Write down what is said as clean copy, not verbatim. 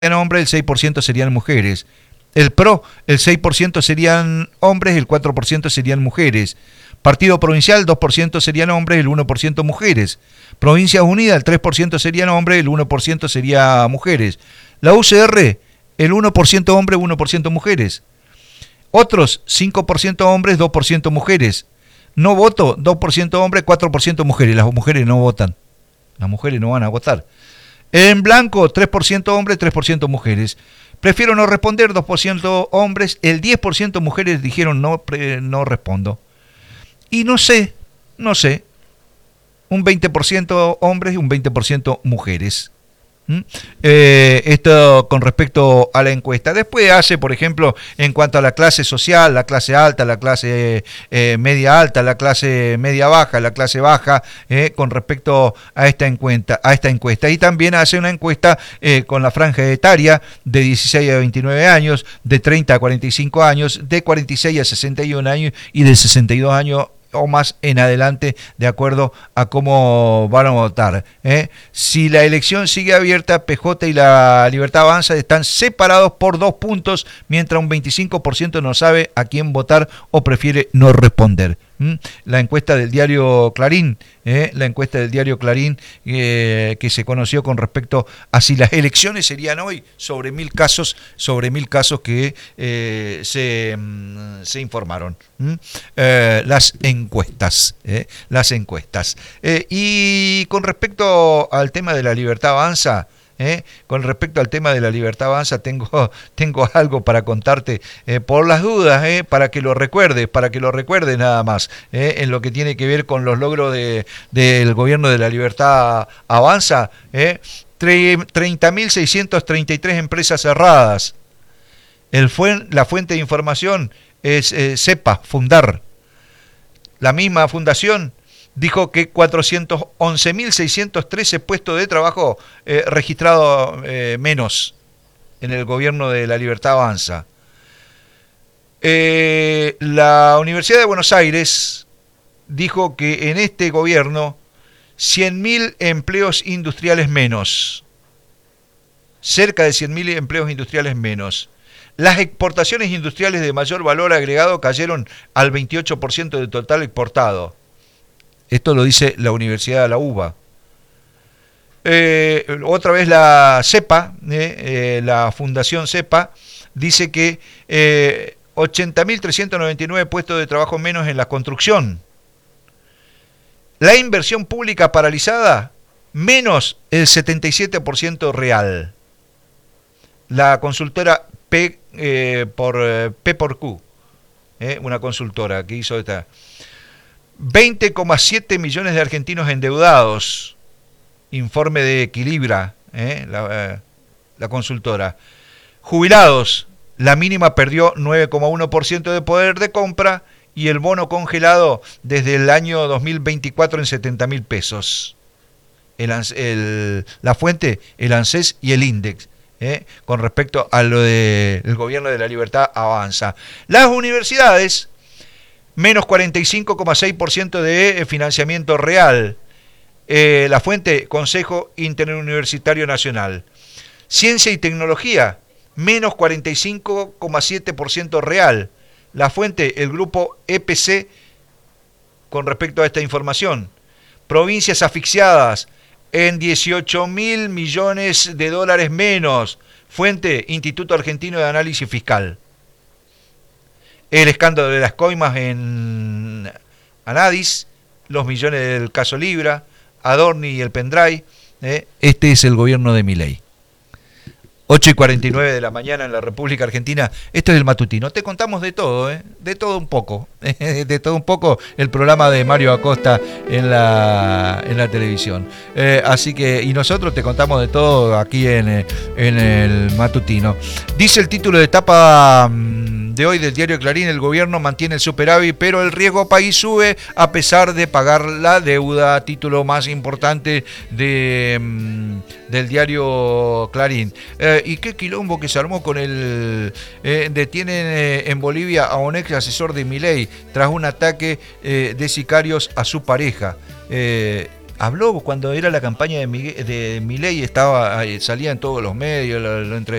hombres, el 6% serían mujeres. El PRO, el 6% serían hombres, el 4% serían mujeres. Partido Provincial, 2% serían hombres, el 1% mujeres. Provincias Unidas, el 3% serían hombres, el 1% sería mujeres. La UCR, el 1% hombres, 1% mujeres. Otros, 5% hombres, 2% mujeres. No voto, 2% hombres, 4% mujeres. Las mujeres no votan. Las mujeres no van a votar. En blanco, 3% hombres, 3% mujeres. Prefiero no responder, 2% hombres. El 10% mujeres dijeron no respondo. Y no sé, un 20% hombres y un 20% mujeres. Esto con respecto a la encuesta. Después hace, por ejemplo, en cuanto a la clase social, la clase alta, la clase media alta, la clase media baja, la clase baja, con respecto a esta encuesta. Y también hace una encuesta con la franja etaria de 16 a 29 años, de 30 a 45 años, de 46 a 61 años y de 62 años o más en adelante, de acuerdo a cómo van a votar. Si la elección sigue abierta, PJ y la Libertad Avanza están separados por 2 puntos, mientras un 25% no sabe a quién votar o prefiere no responder. La encuesta del diario Clarín, que se conoció con respecto a si las elecciones serían hoy, sobre 1000 casos que se informaron. Las encuestas. Y con respecto al tema de la Libertad Avanza, tengo algo para contarte, por las dudas, para que lo recuerdes nada más, en lo que tiene que ver con los logros del gobierno de la Libertad Avanza. 30.633 empresas cerradas. La fuente de información es CEPA, Fundar. La misma fundación dijo que 411.613 puestos de trabajo registrados menos en el gobierno de la Libertad Avanza. La Universidad de Buenos Aires dijo que en este gobierno 100.000 empleos industriales menos. Cerca de 100.000 empleos industriales menos. Las exportaciones industriales de mayor valor agregado cayeron al 28% del total exportado. Esto lo dice la Universidad de la UBA. Otra vez la CEPA, la Fundación CEPA, dice que 80.399 puestos de trabajo menos en la construcción. La inversión pública paralizada, menos el 77% real. La consultora P por Q, una consultora que hizo esta. 20,7 millones de argentinos endeudados, informe de Equilibra, la consultora. Jubilados, la mínima perdió 9,1% de poder de compra y el bono congelado desde el año 2024 en 70.000 pesos. La fuente, el ANSES y el INDEX. Con respecto a lo del gobierno de la Libertad Avanza. Las universidades, menos 45,6% de financiamiento real. La fuente, Consejo Interuniversitario Nacional. Ciencia y tecnología, menos 45,7% real. La fuente, el grupo EPC, con respecto a esta información. Provincias asfixiadas, en 18.000 millones de dólares menos. Fuente, Instituto Argentino de Análisis Fiscal. El escándalo de las coimas en Anadis, los millones del caso Libra, Adorni y el pendrive. Este es el gobierno de Milei. 8:49 de la mañana en la República Argentina. Esto es el matutino. Te contamos de todo, de todo un poco. De todo un poco el programa de Mario Acosta en la televisión. Así que, y nosotros te contamos de todo aquí en el matutino. Dice el título de etapa de hoy del diario Clarín: el gobierno mantiene el superávit, pero el riesgo país sube a pesar de pagar la deuda. Título más importante del diario Clarín. Y qué quilombo que se armó con detienen en Bolivia a un ex asesor de Milei tras un ataque de sicarios a su pareja. habló cuando era la campaña de Milei, estaba, salía en todos los medios, lo